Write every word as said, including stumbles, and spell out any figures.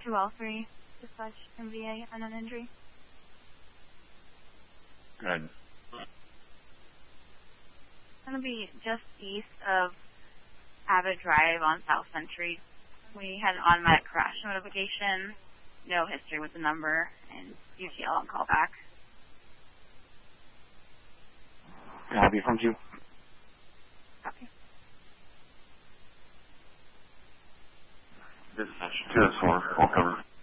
two L three, dispatch M V A, unknown injury. Good. It's going to be just east of Abbott Drive on South Century. We had an automatic crash notification, no history with the number, and U T L on callback. Can I have you from you? Copy. Dispatch two S four, full cover.